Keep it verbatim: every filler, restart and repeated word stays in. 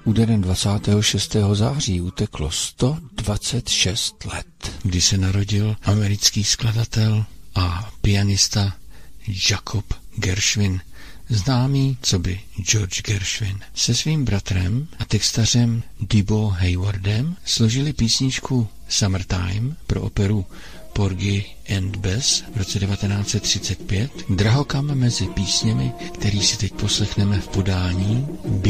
Úderem dvacátého šestého září uteklo sto dvacet šest let, kdy se narodil americký skladatel a pianista Jacob Gershwin, známý coby George Gershwin. Se svým bratrem a textařem Dibbo Haywardem složili písničku Summertime pro operu Porgy and Bess v roce devatenáct set třicet pět, drahokam mezi písněmi, který si teď poslechneme v podání